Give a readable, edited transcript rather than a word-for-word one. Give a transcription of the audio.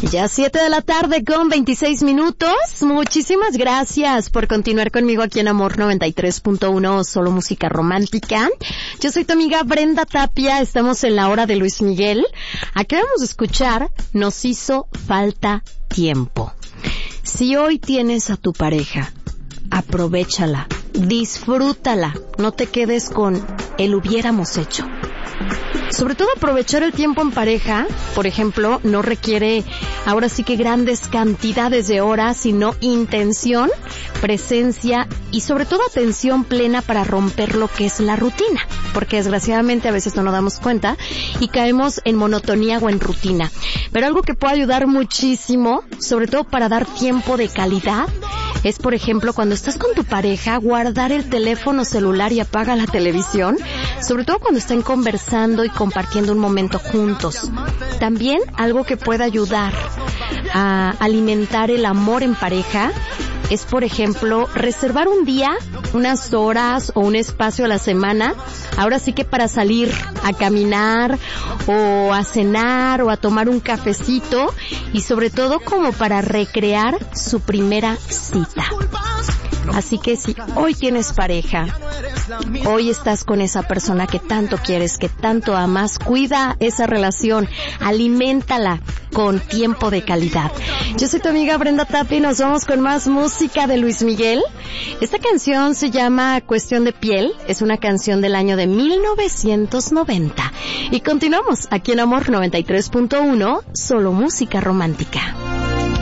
Ya 7 de la tarde con 26 minutos. Muchísimas gracias por continuar conmigo aquí en Amor 93.1, solo música romántica. Yo soy tu amiga Brenda Tapia, estamos en la hora de Luis Miguel. Acabamos de escuchar Nos hizo falta tiempo. Si hoy tienes a tu pareja, aprovéchala, disfrútala, no te quedes con el hubiéramos hecho. Sobre todo aprovechar el tiempo en pareja, por ejemplo, no requiere ahora sí que grandes cantidades de horas, sino intención, presencia y sobre todo atención plena para romper lo que es la rutina, porque desgraciadamente a veces no nos damos cuenta y caemos en monotonía o en rutina. Pero algo que puede ayudar muchísimo, sobre todo para dar tiempo de calidad, es por ejemplo cuando estás con tu pareja, guardar el teléfono celular y apaga la televisión, sobre todo cuando están conversando y compartiendo un momento juntos. También algo que puede ayudar a alimentar el amor en pareja es, por ejemplo, reservar un día, unas horas o un espacio a la semana, ahora sí que para salir a caminar o a cenar o a tomar un cafecito y sobre todo como para recrear su primera cita. Así que si hoy tienes pareja, hoy estás con esa persona que tanto quieres, que tanto amas, cuida esa relación, aliméntala con tiempo de calidad. Yo soy tu amiga Brenda Tapia y nos vamos con más música de Luis Miguel. Esta canción se llama Cuestión de Piel, es una canción del año de 1990. Y continuamos aquí en Amor 93.1, solo música romántica.